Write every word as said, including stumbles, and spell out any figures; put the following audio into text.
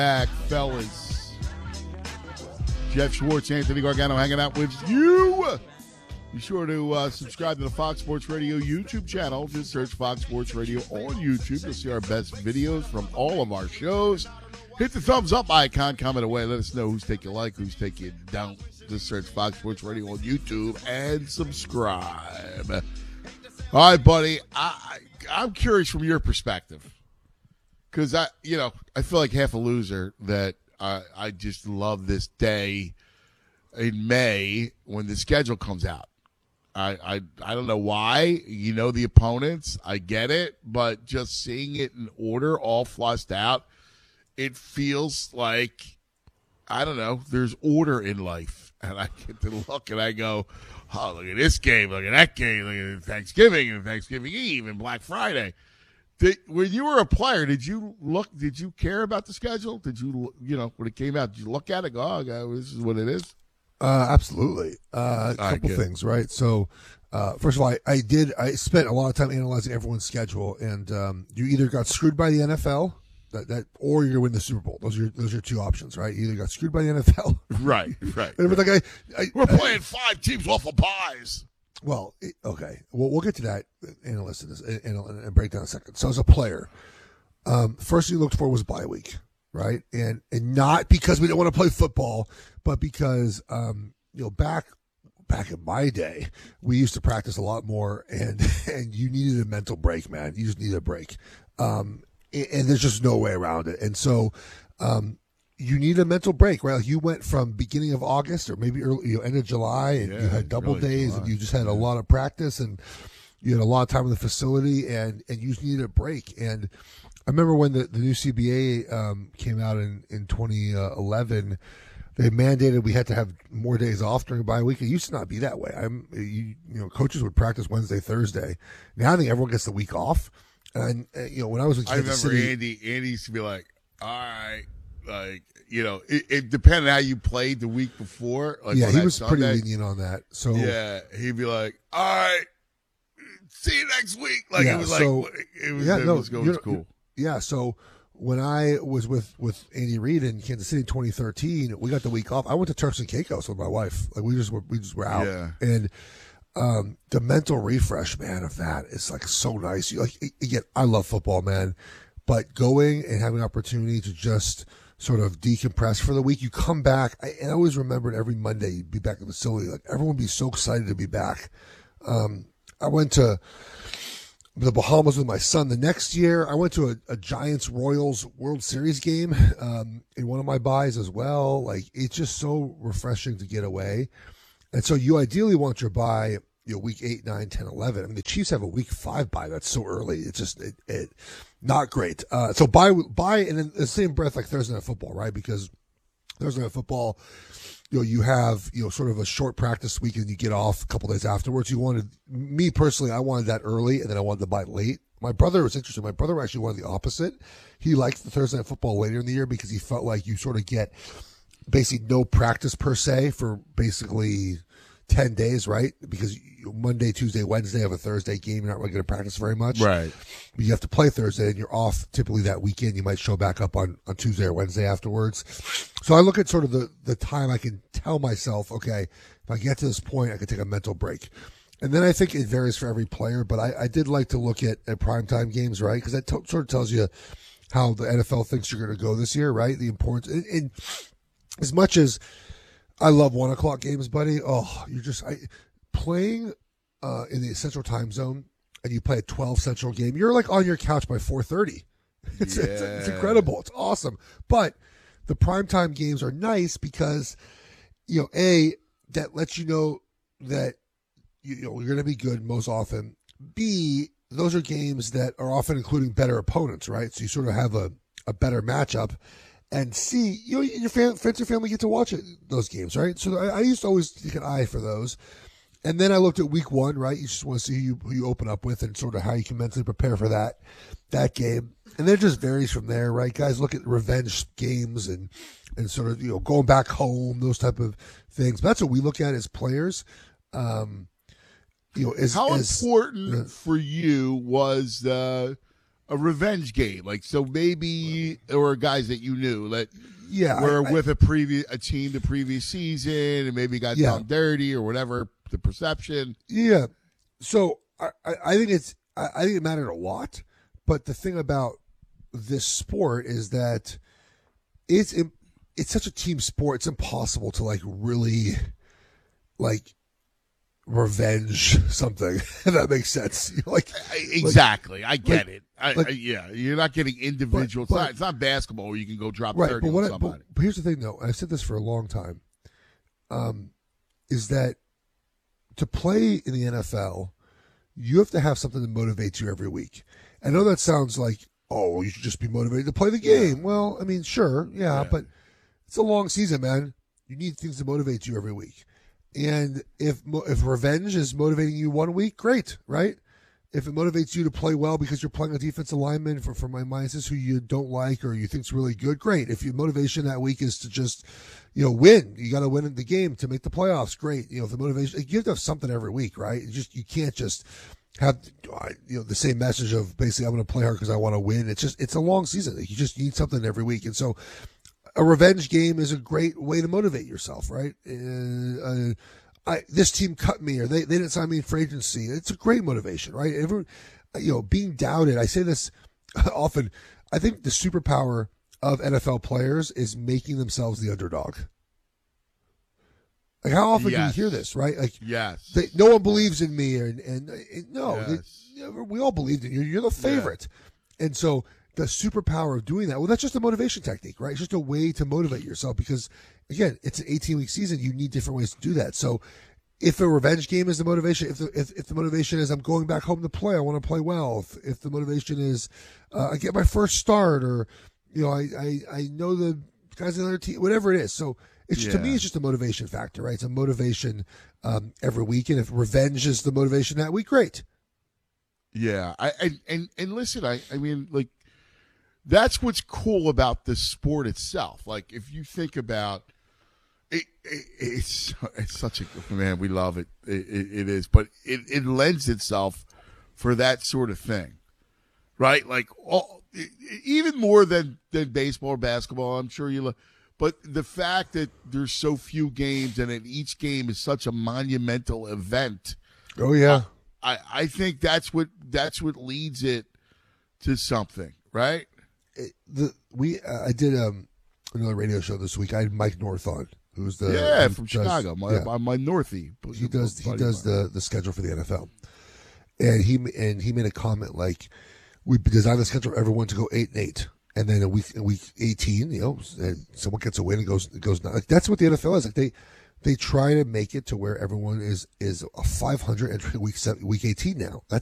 Back, fellas. Jeff Schwartz, Anthony Gargano hanging out with you. Be sure to uh, subscribe to the Fox Sports Radio YouTube channel. Just search Fox Sports Radio on YouTube. You'll see our best videos from all of our shows. Hit the thumbs up icon, comment away. Let us know whose take you like, whose take you don't. Just search Fox Sports Radio on YouTube and subscribe. All right, buddy. I, I, I'm curious from your perspective. Because, I, you know, I feel like half a loser that I, I just love this day in May when the schedule comes out. I, I I don't know why. You know the opponents. I get it. But just seeing it in order, all flushed out, it feels like, I don't know, there's order in life. And I get to look and I go, oh, look at this game, look at that game, look at Thanksgiving and Thanksgiving Eve and Black Friday. Did, when you were a player, did you look? Did you care about the schedule? Did you, you know, when it came out, did you look at it? And go, oh, God, this is what it is. Uh, absolutely. Uh, a couple right, things, right? So, uh, first of all, I, I did. I spent a lot of time analyzing everyone's schedule, and um, you either got screwed by the N F L, that, that, or you're gonna win the Super Bowl. Those are those are your two options, right? You either got screwed by the N F L, right, right. But right. like I, I, we're playing five teams off of pies. Well, okay. Well, we'll get to that analyst and, and, and break down in a second. So, as a player, um, first thing you looked for was bye week, right? And and not because we didn't want to play football, but because um, you know back back in my day, we used to practice a lot more, and and you needed a mental break, man. You just needed a break, um, and, and there's just no way around it. And so, um, you need a mental break, right? Like you went from beginning of August or maybe early, you know, end of July, and yeah, you had double really days, July. and you just had yeah. a lot of practice, and you had a lot of time in the facility, and, and you just needed a break. And I remember when the, the new C B A um, came out in, in twenty eleven, they mandated we had to have more days off during bye week. It used to not be that way. I'm, you, you know, coaches would practice Wednesday, Thursday. Now I think everyone gets the week off. And, uh, you know, when I was in Kansas I remember City, Andy, Andy used to be like, all right, like, you know, it, it depended on how you played the week before. Like yeah, on he that was Sunday, pretty lenient on that. So yeah, he'd be like, all right, see you next week. Like yeah, it was so, like it was, yeah, it no, was, it was cool. Yeah, so when I was with, with Andy Reid in Kansas City in twenty thirteen, we got the week off. I went to Turks and Caicos with my wife. Like we just were, we just were out, Yeah. and um, the mental refresh, man, of that is like so nice. You like again, I love football, man, but going and having an opportunity to just sort of decompress for the week. You come back. I, and I always remembered every Monday you'd be back in the facility. Like everyone would be so excited to be back. Um, I went to the Bahamas with my son the next year. I went to a, a Giants Royals World Series game um, in one of my buys as well. Like it's just so refreshing to get away. And so you ideally want your buy, you know, week eight, nine, ten, eleven. I mean, the Chiefs have a week five buy. That's so early. It's just it, it not great. Uh, so buy buy and in the same breath like Thursday Night Football, right? Because Thursday Night Football, you know, you have, you know, sort of a short practice week and you get off a couple days afterwards. You wanted, me personally, I wanted that early and then I wanted to buy late. My brother was interesting. My brother actually wanted the opposite. He liked the Thursday Night Football later in the year because he felt like you sort of get basically no practice per se for basically ten days, right? Because Monday, Tuesday, Wednesday have a Thursday game. You're not really going to practice very much. Right. But you have to play Thursday and you're off typically that weekend. You might show back up on, on Tuesday or Wednesday afterwards. So I look at sort of the, the time I can tell myself, okay, if I get to this point, I can take a mental break. And then I think it varies for every player, but I, I did like to look at, at primetime games, right? Because that t- sort of tells you how the N F L thinks you're going to go this year, right? The importance. And, and as much as I love one o'clock games, buddy, oh, you're just I, playing uh, in the Central Time Zone, and you play a twelve Central game. You're like on your couch by four thirty. It's, yeah. it's it's incredible. It's awesome. But the primetime games are nice because, you know, A, that lets you know that you, you know you're going to be good most often. B, those are games that are often including better opponents, right? So you sort of have a, a better matchup. And C, you know, your fam- friends and family get to watch it, those games, right? So I, I used to always take an eye for those. And then I looked at week one, right? You just want to see who you, who you open up with and sort of how you can mentally prepare for that that game. And then it just varies from there, right? Guys look at revenge games and, and sort of, you know, going back home, those type of things. But that's what we look at as players. Um, you know, as, How as, important uh, for you was the a revenge game. Like, so maybe there were guys that you knew that yeah, were I, with a previous a team the previous season and maybe got Yeah. done dirty or whatever the perception. Yeah. So I, I I think it's I, I think it mattered a lot. But the thing about this sport is that it's im- it's such a team sport. It's impossible to like really like revenge something. If that makes sense. Like Exactly, I get like- it. I, like- I, yeah, you're not getting individual. But- it's, not, but- it's not basketball where you can go drop right. thirty But what? on I, somebody. but, but here's the thing, though. And I've said this for a long time. Um, is that to play in the N F L, you have to have something that motivates you every week. I know that sounds like, oh, well, you should just be motivated to play the game. Yeah. Well, I mean, sure, yeah, Yeah. but it's a long season, man. You need things to motivate you every week. And if mo- if revenge is motivating you one week, great, right? If it motivates you to play well because you're playing a defensive lineman for, for my minds who you don't like or you think's really good, great. If your motivation that week is to just, you know, win, you got to win in the game to make the playoffs, great. You know, if the motivation, you have to have something every week, right? You just, you can't just have, you know, the same message of basically I'm going to play hard because I want to win. It's just, it's a long season. You just need something every week. And so a revenge game is a great way to motivate yourself, right? Uh, uh, I, this team cut me or they, they didn't sign me in for agency. It's a great motivation, right? Every, you know, being doubted. I say this often. I think the superpower of N F L players is making themselves the underdog. Like how often Yes. do you hear this, right? Like Yes. they, no one believes in me, and and, and no, Yes. they, we all believed in you. You're the favorite, and so the superpower of doing that. Well, that's just a motivation technique, right? It's just a way to motivate yourself because, again, it's an eighteen week season. You need different ways to do that. So, if a revenge game is the motivation, if the if, if the motivation is I'm going back home to play, I want to play well. If, if the motivation is uh, I get my first start, or you know, I I, I know the guys on the other team, whatever it is. So. It's just, to me, Yeah. it's just a motivation factor, right? It's a motivation um, every week, and if revenge is the motivation that week, great. Yeah, I and and, and listen, I I mean, like, that's what's cool about the sport itself. Like, if you think about it, it it's it's such a man. We love it. It, it, it is, but it, it lends itself for that sort of thing, right? Like, all, even more than than baseball or basketball. I'm sure you. Lo- But the fact that there's so few games and that each game is such a monumental event, Oh yeah, I, I think that's what that's what leads it to something, right? It- the we uh, I did um, another radio show this week. I had Mike North on, who's the yeah, who from does- Chicago, my yeah. my, my Northie. he does he buddy does of mine. the the schedule for the N F L, and he and he made a comment like we designed the schedule for everyone to go eight and eight. And then a week, in week eighteen, you know, and someone gets a win and goes it goes. Like that's what the N F L is. Like they, they try to make it to where everyone is is a five hundred entering week seven, week eighteen now. That's